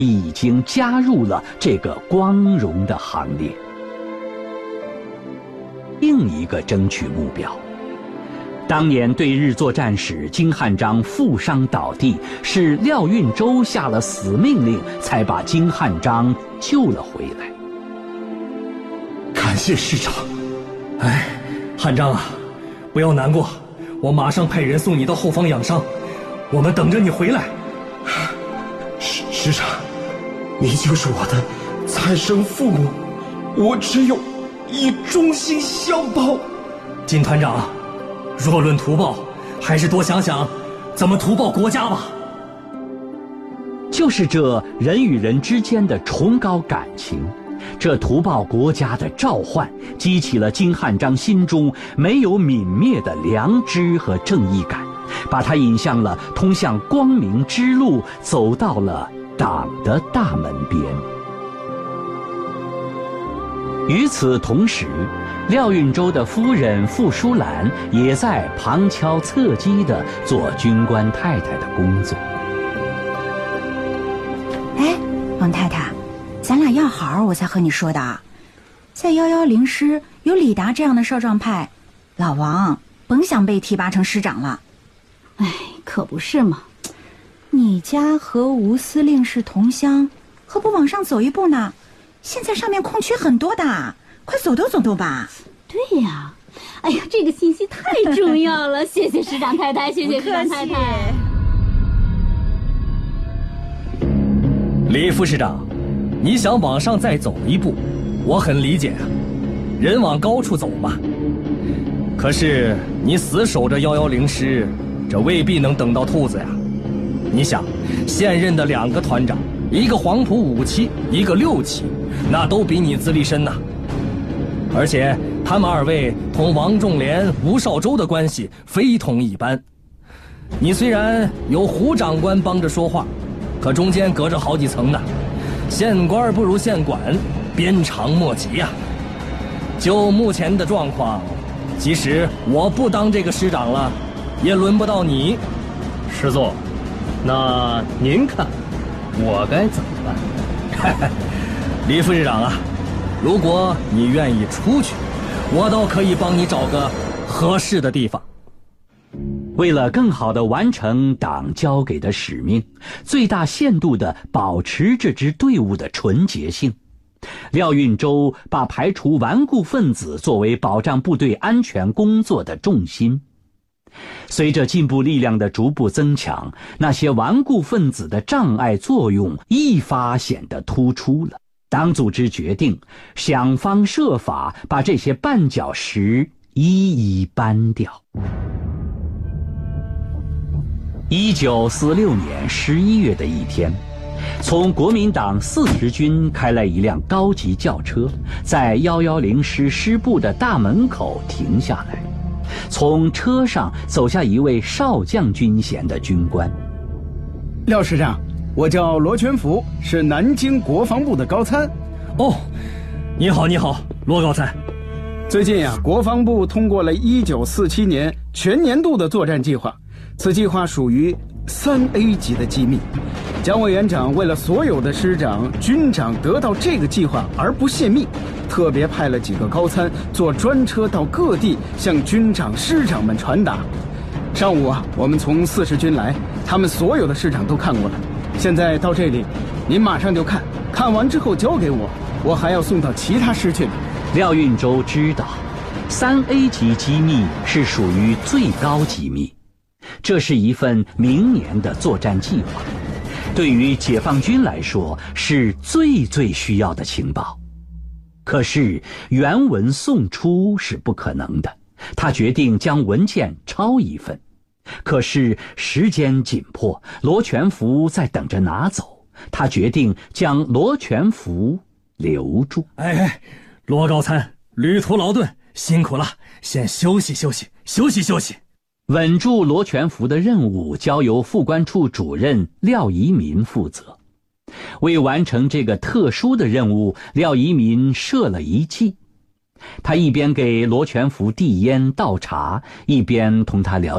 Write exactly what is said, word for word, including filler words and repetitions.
已经加入了这个光荣的行列。另一个争取目标，当年对日作战时金汉章负伤倒地，是廖运周下了死命令，才把金汉章救了回来。 感谢师长。哎，汉章啊，不要难过，我马上派人送你到后方养伤，我们等着你回来。 师师长，你就是我的再生父母，我只有以忠心相报。 金团长，若论图报，还是多想想怎么图报国家吧。 就是这人与人之间的崇高感情，这图报国家的召唤，激起了金汉章心中没有泯灭的良知和正义感，把他引向了通向光明之路，走到了党的大门边。与此同时，廖运周的夫人傅淑兰也在旁敲侧击地做军官太太的工作。 哎，王太太，咱俩要好我才和你说的，在幺幺零师有李达这样的少壮派，老王甭想被提拔成师长了。 哎，可不是嘛， 你家和吴司令是同乡，何不往上走一步呢？现在上面空缺很多的，快走动走动吧。 对呀，哎呀，这个信息太重要了，谢谢师长太太，谢谢师长太太。 李副师长，你想往上再走一步，我很理解啊，人往高处走嘛。可是你死守着幺幺零师，这未必能等到兔子呀。你想，现任的两个团长，一个黄埔五期，一个六期，那都比你资历深呐。而且他们二位同王仲廉、吴少洲的关系非同一般。你虽然有胡长官帮着说话，可中间隔着好几层呢，县官不如县管，鞭长莫及呀。就目前的状况，即使我不当这个师长了，也轮不到你。 师座，那您看我该怎么办？ 李副师长啊，如果你愿意出去，我倒可以帮你找个合适的地方。 为了更好地完成党交给的使命，最大限度地保持这支队伍的纯洁性，廖运周把排除顽固分子作为保障部队安全工作的重心。随着进步力量的逐步增强，那些顽固分子的障碍作用一发显得突出了。党组织决定想方设法把这些绊脚石一一搬掉。一九四六年十一月的一天，从国民党四十军开来一辆高级轿车，在一一零师师部的大门口停下来。从车上走下一位少将军衔的军官。 廖师长，我叫罗全福，是南京国防部的高参。 哦，你好你好，罗高参。 最近呀、啊，国防部通过了一九四七年全年度的作战计划，此计划属于三 A 级的机密。蒋委员长为了所有的师长、军长得到这个计划而不泄密，特别派了几个高参坐专车到各地向军长、师长们传达。上午啊，我们从四十军来，他们所有的师长都看过了。现在到这里，您马上就看，看完之后交给我，我还要送到其他师去呢。 廖运周知道，三 A 级机密是属于最高机密，这是一份明年的作战计划，对于解放军来说是最最需要的情报。可是原文送出是不可能的，他决定将文件抄一份。可是时间紧迫，罗全福在等着拿走，他决定将罗全福留住。 哎哎，罗高参，旅途劳顿，辛苦了，先休息休息，休息休息。 稳住罗全福的任务交由副官处主任廖宜民负责。为完成这个特殊的任务，廖宜民设了一计。他一边给罗全福递烟倒茶，一边同他聊